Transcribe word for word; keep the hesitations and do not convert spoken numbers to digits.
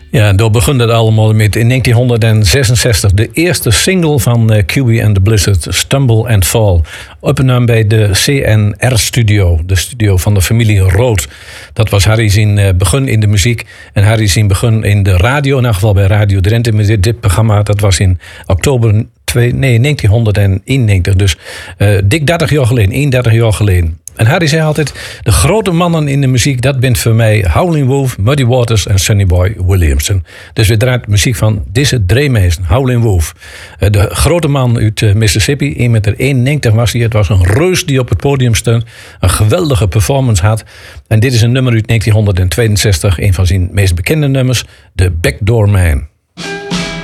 Ja, daar begon het allemaal met in negentienhonderdzesenzestig de eerste single van uh, Q B and the Blizzard, Stumble and Fall. Opgenomen bij de C N R-studio, de studio van de familie Rood. Dat was Harry zijn uh, begin in de muziek en Harry zijn begin in de radio, in elk geval bij Radio Drenthe met dit, dit programma. Dat was in oktober twee, nee, negentienhonderdeenennegentig, dus uh, dik dertig jaar geleden, eenendertig jaar geleden. En Harry zei altijd, de grote mannen in de muziek, dat bent voor mij Howlin' Wolf, Muddy Waters en Sonny Boy Williamson. Dus we draaien muziek van deze Dreemeisen, Howlin' Wolf. De grote man uit Mississippi, één meter eenennegentig was hij. Het was een reus die op het podium stond, een geweldige performance had. En dit is een nummer uit negentienhonderdtweeënzestig, een van zijn meest bekende nummers, The Backdoor Man.